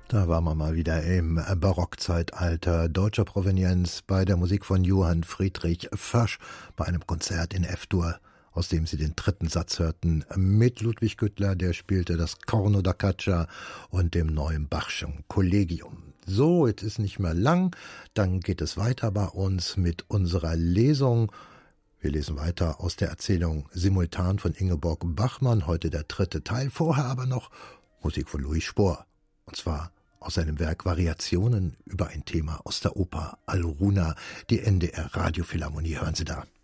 Da waren wir mal wieder im Barockzeitalter deutscher Provenienz bei der Musik von Johann Friedrich Fasch bei einem Konzert in F-Dur, aus dem Sie den dritten Satz hörten, mit Ludwig Güttler, der spielte das Corno da Caccia und dem neuen Bachschen Collegium. So, jetzt ist nicht mehr lang, dann geht es weiter bei uns mit unserer Lesung. Wir lesen weiter aus der Erzählung Simultan von Ingeborg Bachmann, heute der dritte Teil, vorher aber noch Musik von Louis Spohr, und zwar aus seinem Werk Variationen über ein Thema aus der Oper Alruna, die NDR Radiophilharmonie. Hören Sie da.